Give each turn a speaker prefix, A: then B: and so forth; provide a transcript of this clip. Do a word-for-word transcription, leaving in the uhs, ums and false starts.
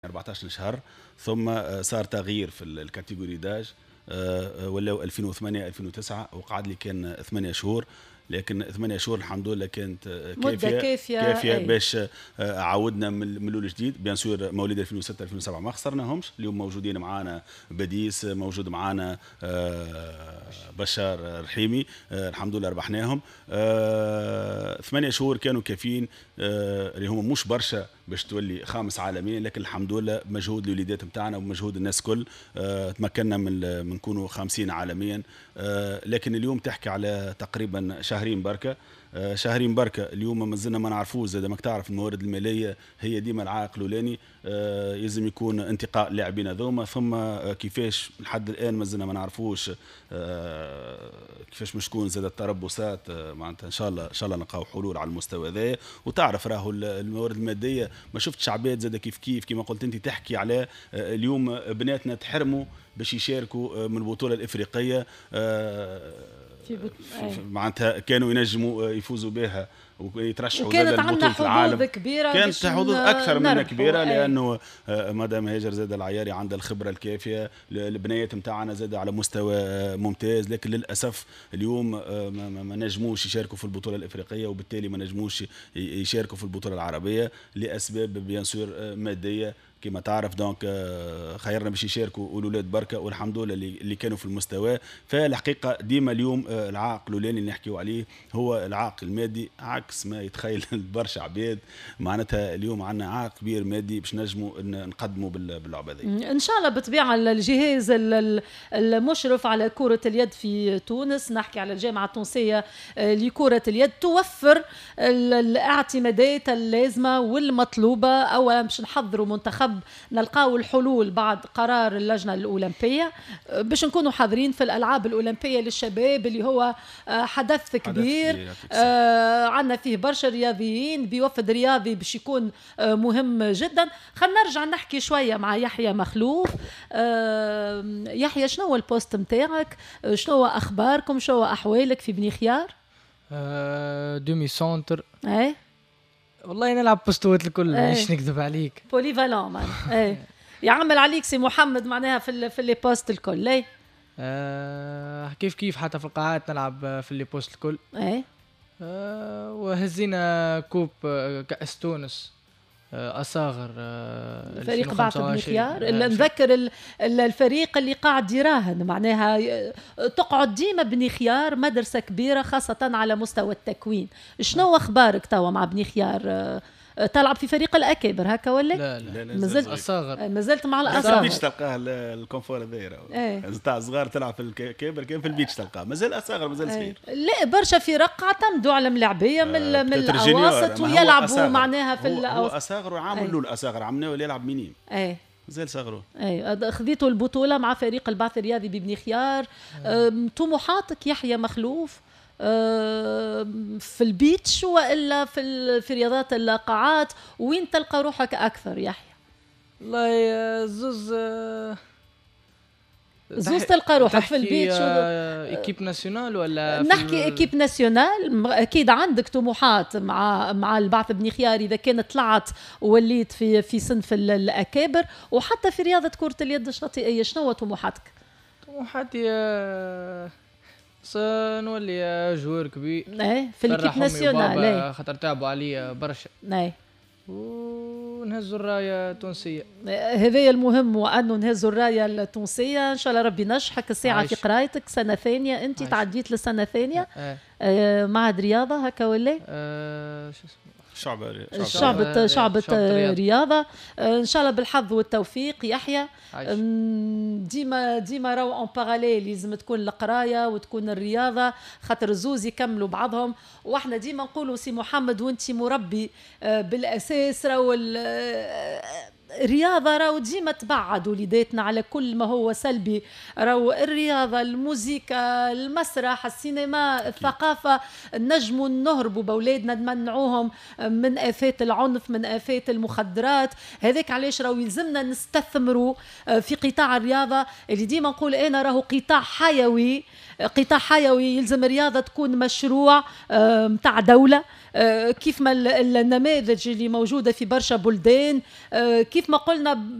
A: أربعة عشر شهر، ثم صار تغيير في الكاتيجوري داج، ولاو ألفين وثمانية ألفين وتسعة، وقعد لي كان ثمانية شهور، لكن ثمانية شهور الحمد لله كانت كافيه
B: كافيه,
A: كافية باش عودنا من الاول جديد. بيان سور مواليد ألفين وستة ألفين وسبعة ما خسرناهمش، اليوم موجودين معانا بديس، موجود معانا بشار رحيمي، الحمد لله ربحناهم. ثمانية شهور كانوا كافيين، اللي هم مش برشا باش تولي خامس عالميا، لكن الحمد لله بمجهود الوليدات نتاعنا وبمجهود الناس كل تمكنا من نكونوا خامسين عالميا. لكن اليوم تحكي على تقريبا شهرين بركه شهرين بركة. اليوم ما زلنا ما نعرفوش، زي ما تعرف الموارد المالية هي ديما العائق الأولاني، يلزم يكون انتقاء اللاعبين هذوما، ثم كيفاش لحد الآن ما زلنا ما نعرفوش كيفاش مش تكون زاد التربصات. معناتها إن شاء الله إن شاء الله نلقاو حلول على المستوى ذا. وتعرف راهو الموارد المادية ما شفتش عباد زاد كيف كيف كما قلت أنت تحكي على اليوم بناتنا تحرموا باش يشاركوا من البطولة الإفريقية، معناتها كانوا ينجموا يفوزوا بها ويترشحوا زاد لبطولة العالم.
B: كبيرة
A: كانت حظوظ أكثر من كبيرة، لأنه مدام هاجر زاد العياري عندها الخبرة الكافية، البنايات متاعنا زاد على مستوى ممتاز، لكن للأسف اليوم ما نجموش يشاركوا في البطولة الإفريقية، وبالتالي ما نجموش يشاركوا في البطولة العربية لأسباب بيان سور مادية كما تعرف. دونك خيرنا باش يشاركوا الاولاد بركه، والحمد لله اللي كانوا في المستوى. فالحقيقه ديما اليوم العائق الاولاني اللي نحكيو عليه هو العائق المادي، عكس ما يتخيل برشا عباد. معناتها اليوم عندنا عائق كبير مادي باش نجموا نقدموا باللعبه هذه
B: ان شاء الله. بالطبيعه الجهاز المشرف على كره اليد في تونس، نحكي على الجامعه التونسيه لكره اليد، توفر الاعتمادات اللازمه والمطلوبه. اولا باش نحضروا منتخب، نلقاو الحلول بعد قرار اللجنة الأولمبية باش نكونوا حاضرين في الألعاب الأولمبية للشباب، اللي هو حدث كبير. آه عندنا فيه برشا رياضيين، بوفد رياضي باش يكون آه مهم جدا. خلينا نرجع نحكي شوية مع يحيى مخلوف. آه يحيى، شنو هو البوست متاعك؟ شنو هو أخباركم؟ شنو هو أحوالك في بني خيار؟
C: آه دومي سونتر.
B: ايه
C: والله نلعب بوستوات الكل، مش نكذب عليك.
B: بولي فالون مان. ايه يعمل عليك سي محمد معناها في في لي بوست الكل. ايه
C: آه كيف كيف حتى في القاعات نلعب في لي بوست الكل.
B: ايه
C: آه وهزينا كوب كأس تونس أصاغر
B: فريق بعث بن خيار. نذكر الفريق اللي قاعد يراهن، معناها تقعد ديما بن خيار مدرسة كبيرة خاصة على مستوى التكوين. شنو أخبارك توا مع بن خيار؟ تلعب في فريق الأكابر هكا ولا؟
C: لا لا, لا
B: مازلت
C: أصاغر.
B: مازلت مع الأصاغر.
A: بيتش تلقاه الكونفور هذايا تاع صغار تلعب في الكابر، كان في البيتش تلقاه مازال أصاغر مازال صغير.
B: لا برشا فرق اعتمدوا على ملاعبيه من من الأواسط ويلعبوا معناها في
A: الأواسط. هو أصاغر وعامل له الأصاغر عملناه ولا يلعب منين؟
B: ايه
A: زال صغروا.
B: اي خذيتوا البطولة مع فريق البعث الرياضي ببني خيار. طموحاتك يحيى مخلوف في البيتش والا في في رياضات القاعات، وين تلقى روحك اكثر يحيى؟
C: والله زوز
B: زوز تلقى روحك في البيتش
C: ايكيب ناسيونال ولا
B: نحكي ايكيب ناسيونال. اكيد عندك طموحات مع مع البعث بن خيار اذا كانت طلعت ووليت في في صنف الاكابر، وحتى في رياضه كره اليد الشاطئيه. شنو هو طموحاتك؟
C: طموحاتي نولي جوار كبير
B: ايه في الكيب ناسيونال.
C: ايه خاطر تعبوا عليا برشا.
B: ايه
C: ونهزوا الرايه التونسيه.
B: هذا المهم، وانه نهزوا الرايه التونسيه. ان شاء الله ربي نجحك الساعه في قرايتك. سنه ثانيه انت تعديت للسنه الثانيه.
C: اه.
B: آه معهد رياضه هكا ولا؟
C: اه شو اسمه
A: شعبة
B: شعبة شعبة رياضة. إن شاء الله بالحظ والتوفيق يحيى. ديما ديما راهو اون باراليل، لازم تكون القراية وتكون الرياضة، خاطر الزوز يكملوا بعضهم. واحنا ديما نقولوا سي محمد وانت مربي بالأساس، راهو الرياضة راهو ديما تبعد وليداتنا على كل ما هو سلبي. راهو الرياضة، الموسيقى، المسرح، السينما، الثقافة، نجموا نهربوا بأولادنا، نمنعوهم من آفات العنف، من آفات المخدرات. هذاك علاش راهو يلزمنا نستثمروا في قطاع الرياضة اللي ديما نقول أنا راهو قطاع حيوي. قطاع حيوي يلزم الرياضة تكون مشروع متاع دولة، كيف ما النماذج اللي موجودة في برشا بلدان، كيف ما قلنا